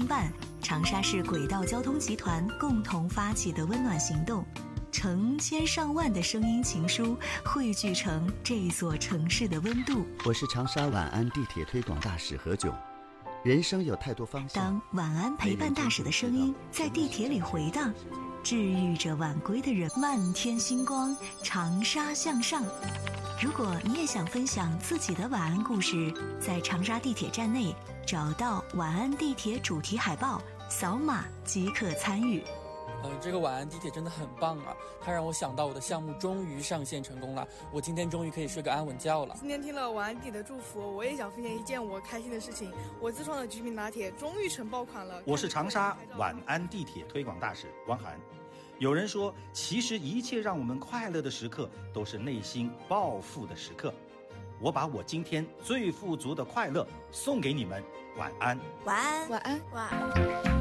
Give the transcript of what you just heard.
办，长沙市轨道交通集团共同发起的温暖行动，成千上万的声音情书汇聚成这座城市的温度。 我是长沙晚安地铁推广大使何炅。人生有太多方向， 当晚安陪伴大使的声音在地铁里回荡，治愈着晚归的人。漫天星光，长沙向上。如果你也想分享自己的晚安故事，在长沙地铁站内找到晚安地铁主题海报，扫码即可参与。 这个晚安地铁真的很棒啊，它让我想到我的项目终于上线成功了，我今天终于可以睡个安稳觉了。 今天听了晚安地铁的祝福，我也想分享一件我开心的事情，我自创的极品拿铁终于成爆款了。 我是长沙晚安地铁推广大使汪涵。有人说，其实一切让我们快乐的时刻都是内心暴富的时刻。我把我今天最富足的快乐送给你们，晚安， 晚安，晚安，晚安。